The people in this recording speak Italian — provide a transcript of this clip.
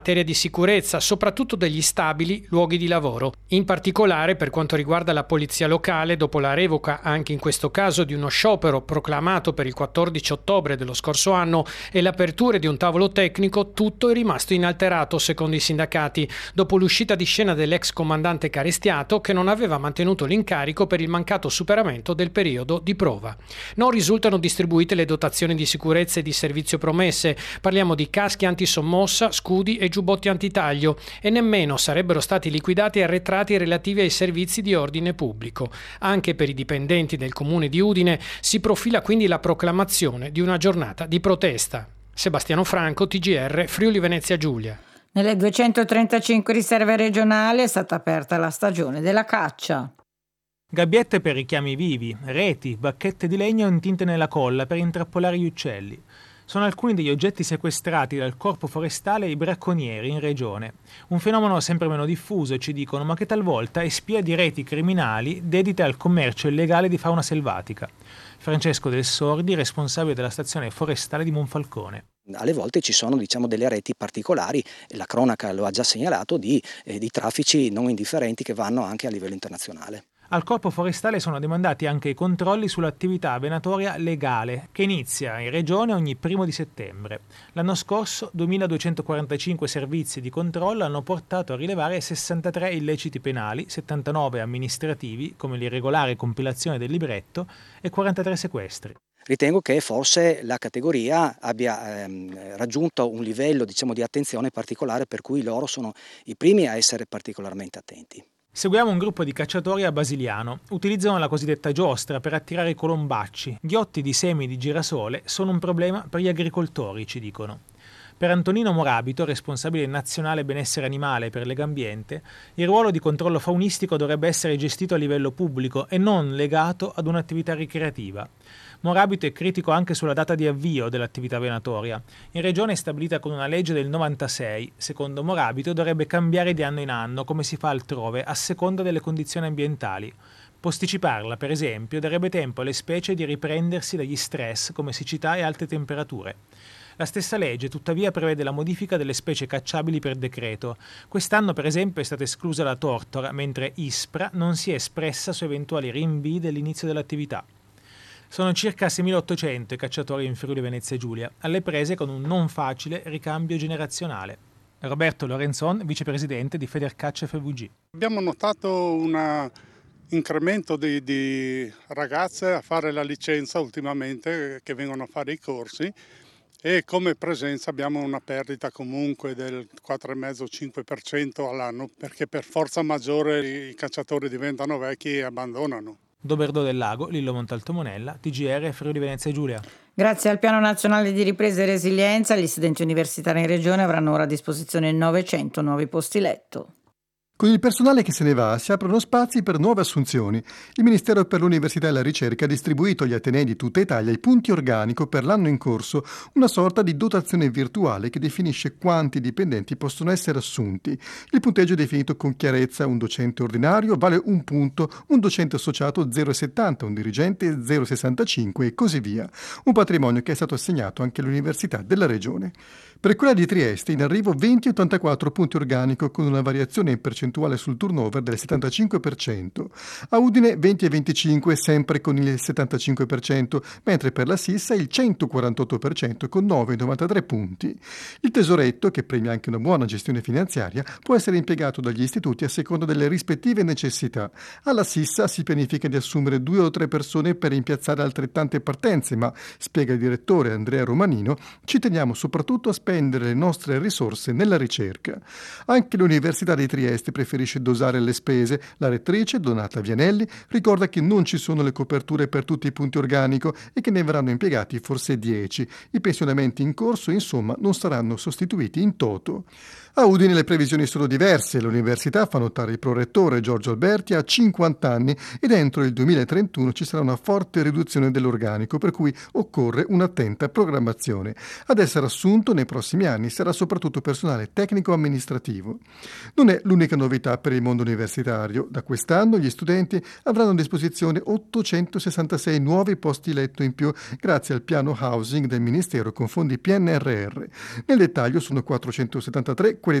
materia di sicurezza, soprattutto degli stabili luoghi di lavoro. In particolare, per quanto riguarda la polizia locale, dopo la revoca anche in questo caso di uno sciopero proclamato per il 14 ottobre dello scorso anno e l'apertura di un tavolo tecnico, tutto è rimasto inalterato secondo i sindacati, dopo l'uscita di scena dell'ex comandante Carestiato che non aveva mantenuto l'incarico per il mancato superamento del periodo di prova. Non risultano distribuite le dotazioni di sicurezza e di servizio promesse, parliamo di caschi antisommossa, scudi e giubbotti antitaglio, e nemmeno sarebbero stati liquidati arretrati relativi ai servizi di ordine pubblico. Anche per i dipendenti del comune di Udine si profila quindi la proclamazione di una giornata di protesta. Sebastiano Franco, TGR, Friuli Venezia Giulia. Nelle 235 riserve regionali è stata aperta la stagione della caccia. Gabbiette per richiami vivi, reti, bacchette di legno intinte nella colla per intrappolare gli uccelli. Sono alcuni degli oggetti sequestrati dal Corpo Forestale ai bracconieri in regione. Un fenomeno sempre meno diffuso, ci dicono, ma che talvolta è spia di reti criminali dedite al commercio illegale di fauna selvatica. Francesco Del Sordi, responsabile della stazione forestale di Monfalcone. Alle volte ci sono delle reti particolari, la cronaca lo ha già segnalato, di traffici non indifferenti che vanno anche a livello internazionale. Al Corpo Forestale sono demandati anche i controlli sull'attività venatoria legale, che inizia in regione ogni 1 settembre. L'anno scorso 2245 servizi di controllo hanno portato a rilevare 63 illeciti penali, 79 amministrativi, come l'irregolare compilazione del libretto, e 43 sequestri. Ritengo che forse la categoria abbia raggiunto un livello di attenzione particolare, per cui loro sono i primi a essere particolarmente attenti. Seguiamo un gruppo di cacciatori a Basiliano. Utilizzano la cosiddetta giostra per attirare i colombacci. Ghiotti di semi di girasole sono un problema per gli agricoltori, ci dicono. Per Antonino Morabito, responsabile nazionale benessere animale per Legambiente, il ruolo di controllo faunistico dovrebbe essere gestito a livello pubblico e non legato ad un'attività ricreativa. Morabito è critico anche sulla data di avvio dell'attività venatoria. In regione è stabilita con una legge del 96. Secondo Morabito dovrebbe cambiare di anno in anno, come si fa altrove, a seconda delle condizioni ambientali. Posticiparla, per esempio, darebbe tempo alle specie di riprendersi dagli stress come siccità e alte temperature. La stessa legge, tuttavia, prevede la modifica delle specie cacciabili per decreto. Quest'anno, per esempio, è stata esclusa la tortora, mentre ISPRA non si è espressa su eventuali rinvii dell'inizio dell'attività. Sono circa 6.800 i cacciatori in Friuli Venezia Giulia, alle prese con un non facile ricambio generazionale. Roberto Lorenzon, vicepresidente di Federcaccia FVG. Abbiamo notato un incremento di ragazze a fare la licenza ultimamente, che vengono a fare i corsi, e come presenza abbiamo una perdita comunque del 4,5-5% all'anno, perché per forza maggiore i cacciatori diventano vecchi e abbandonano. Doberdo del Lago, Lillo Montalto Monella, TGR Friuli Venezia Giulia. Grazie al Piano Nazionale di Ripresa e Resilienza, gli studenti universitari in regione avranno ora a disposizione 900 nuovi posti letto. Con il personale che se ne va si aprono spazi per nuove assunzioni. Il Ministero per l'Università e la Ricerca ha distribuito agli atenei di tutta Italia i punti organico per l'anno in corso, una sorta di dotazione virtuale che definisce quanti dipendenti possono essere assunti. Il punteggio è definito con chiarezza: un docente ordinario vale 1 punto, un docente associato 0,70, un dirigente 0,65 e così via. Un patrimonio che è stato assegnato anche all'Università della Regione. Per quella di Trieste in arrivo 20,84 punti organico con una variazione in percentuale sul turnover del 75%. A Udine 20,25 sempre con il 75%, mentre per la Sissa il 148% con 9,93 punti. Il tesoretto, che premia anche una buona gestione finanziaria, può essere impiegato dagli istituti a seconda delle rispettive necessità. Alla Sissa si pianifica di assumere 2 o 3 persone per rimpiazzare altrettante partenze, ma, spiega il direttore Andrea Romanino, ci teniamo soprattutto a spendere le nostre risorse nella ricerca. Anche l'Università di Trieste preferisce dosare le spese. La rettrice, Donata Vianelli, ricorda che non ci sono le coperture per tutti i punti organico e che ne verranno impiegati forse 10. I pensionamenti in corso, insomma, non saranno sostituiti in toto. A Udine le previsioni sono diverse. L'università, fa notare il prorettore Giorgio Alberti, ha 50 anni ed entro il 2031 ci sarà una forte riduzione dell'organico, per cui occorre un'attenta programmazione. Ad essere assunto nei prossimi prossimi anni sarà soprattutto personale tecnico-amministrativo. Non è l'unica novità per il mondo universitario. Da quest'anno gli studenti avranno a disposizione 866 nuovi posti letto in più grazie al piano housing del Ministero con fondi PNRR. Nel dettaglio sono 473 quelli